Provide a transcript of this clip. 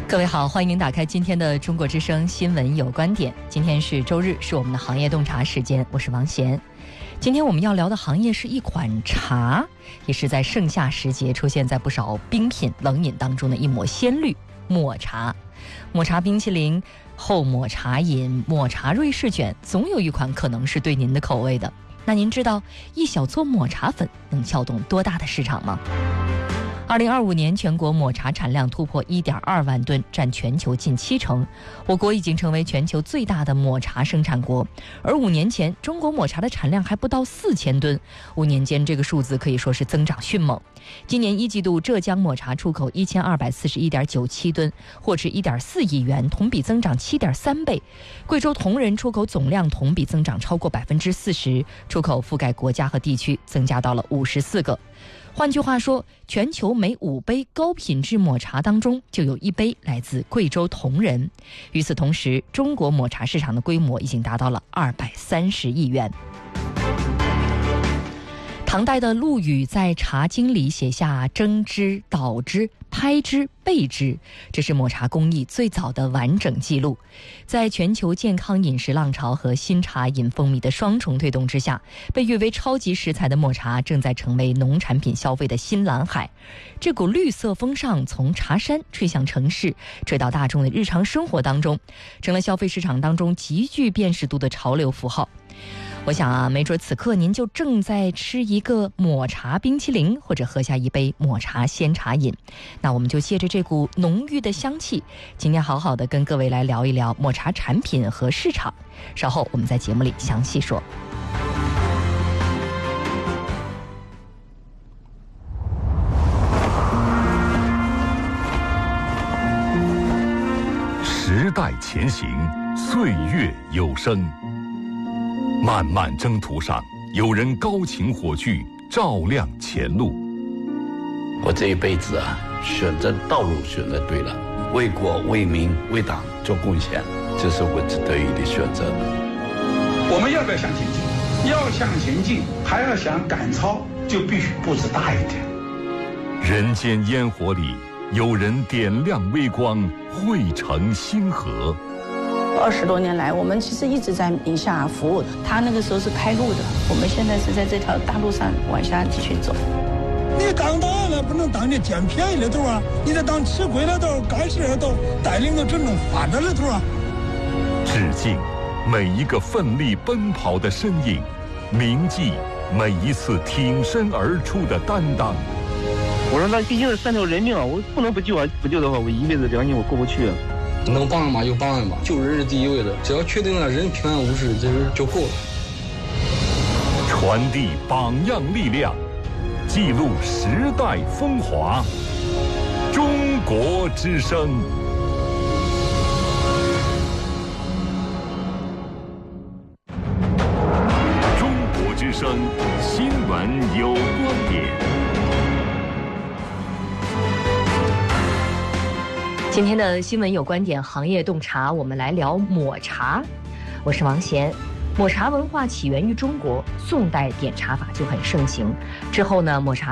各位好，欢迎您打开今天的中国之声新闻有观点。今天是周日，是我们的行业洞察时间，我是王贤。今天我们要聊的行业是一款茶，也是在盛夏时节出现在不少冰品冷饮当中的一抹鲜绿——抹茶。抹茶冰淇淋、厚抹茶饮、抹茶瑞士卷，总有一款可能是对您的口味的。那您知道一小撮抹茶粉能撬动多大的市场吗？2025年全国抹茶产量突破 1.2 万吨，占全球近70%。我国已经成为全球最大的抹茶生产国，而5年前中国抹茶的产量还不到4000吨，5年间这个数字可以说是增长迅猛。今年1季度浙江抹茶出口1241.97吨，获值1.4亿元，同比增长7.3倍。贵州铜仁出口总量同比增长超过40%，出口覆盖国家和地区增加到了54个。换句话说，全球每5杯高品质抹茶当中就有1杯来自贵州铜仁。与此同时，中国抹茶市场的规模已经达到了230亿元。唐代的陆羽在《茶经》里写下蒸之、捣之、拍之、焙之，这是抹茶工艺最早的完整记录。在全球健康饮食浪潮和新茶饮风靡的双重推动之下，被誉为超级食材的抹茶正在成为农产品消费的新蓝海。这股绿色风尚从茶山吹向城市，吹到大众的日常生活当中，成了消费市场当中极具辨识度的潮流符号。我想没准此刻您就正在吃一个抹茶冰淇淋，或者喝下一杯抹茶鲜茶饮。那我们就借着这股浓郁的香气，今天好好的跟各位来聊一聊抹茶产品和市场。稍后我们在节目里详细说。 时代前行，岁月有声。漫漫征途上，有人高擎火炬，照亮前路。 我这一辈子选择道路选择对了，为国为民为党做贡献，这是我值得于的选择。 我们要不要向前进？要向前进，还要想赶超，就必须步子大一点。 人间烟火里，有人点亮微光，汇成星河。 20多年来，我们其实一直在宁夏服务。他那个时候是开路的，我们现在是在这条大路上往下继续走。 你当导演了，不能当你捡便宜的头啊！你得当吃亏的头、干事的头，带领着真正发展的头啊！ 致敬每一个奋力奔跑的身影，铭记每一次挺身而出的担当。 我说那毕竟是3条人命啊，我不能不救啊！不救的话，我一辈子良心我过不去啊！ 能帮嘛就帮嘛，救人是第一位的，只要确定了人平安无事，这人就够了。 传递榜样力量，记录时代风华。中国之声。中国之声新闻有观点。 今天的新闻有观点，行业洞察，我们来聊抹茶。我是王贤。抹茶文化起源于中国，宋代点茶法就很盛行。之后呢，抹茶